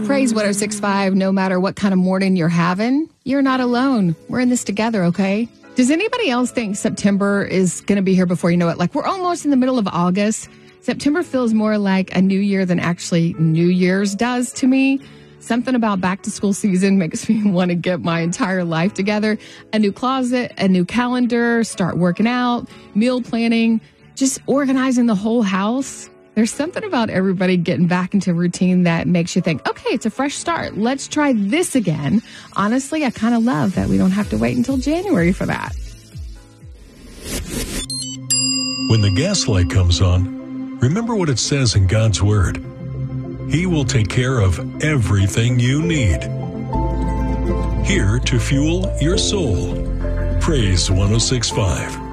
Praise 106.5, no matter what kind of morning you're having, you're not alone. We're in this together, okay? Does anybody else think September is going to be here before you know it? Like, we're almost in the middle of August. September feels more like a new year than actually New Year's does to me. Something about back to school season makes me want to get my entire life together. A new closet, a new calendar, start working out, meal planning, just organizing the whole house. There's something about everybody getting back into routine that makes you think, okay, it's a fresh start. Let's try this again. Honestly, I kind of love that we don't have to wait until January for that. When the gas light comes on, remember what it says in God's Word. He will take care of everything you need. Here to fuel your soul. Praise 106.5.